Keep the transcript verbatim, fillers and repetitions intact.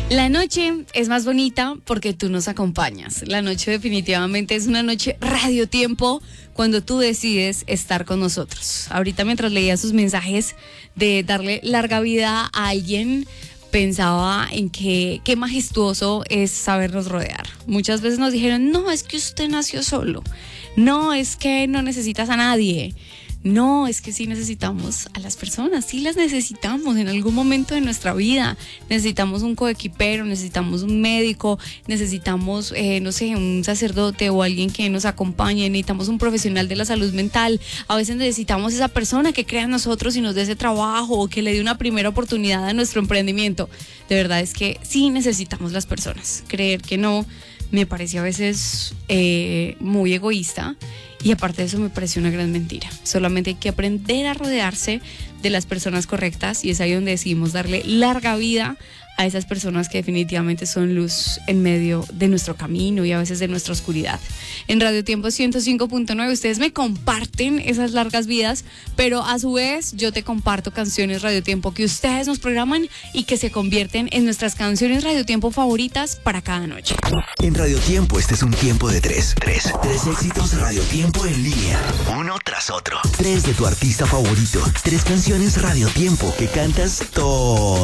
La noche es más bonita porque tú nos acompañas. La noche definitivamente es una noche radio tiempo cuando tú decides estar con nosotros. Ahorita mientras leía sus mensajes de darle larga vida a alguien, pensaba en que qué majestuoso es sabernos rodear. Muchas veces nos dijeron, no, es que usted nació solo. No, es que no necesitas a nadie. No, es que sí necesitamos a las personas, sí las necesitamos en algún momento de nuestra vida. Necesitamos un coequipero, necesitamos un médico, necesitamos, eh, no sé, un sacerdote o alguien que nos acompañe, necesitamos un profesional de la salud mental. A veces necesitamos esa persona que crea en nosotros y nos dé ese trabajo o que le dé una primera oportunidad a nuestro emprendimiento. De verdad es que sí necesitamos las personas. Creer que no me parece a veces eh, muy egoísta. Y aparte de eso me parece una gran mentira. Solamente hay que aprender a rodearse de las personas correctas y es ahí donde decidimos darle larga vida a esas personas que definitivamente son luz en medio de nuestro camino y a veces de nuestra oscuridad. En Radio Tiempo ciento cinco punto nueve ustedes me comparten esas largas vidas, pero a su vez yo te comparto canciones Radio Tiempo que ustedes nos programan y que se convierten en nuestras canciones Radio Tiempo favoritas para cada noche. En Radio Tiempo este es un tiempo de tres. Tres. Tres éxitos Radio Tiempo en línea. Uno tras otro. Tres de tu artista favorito. Tres canciones Radio Tiempo que cantas todo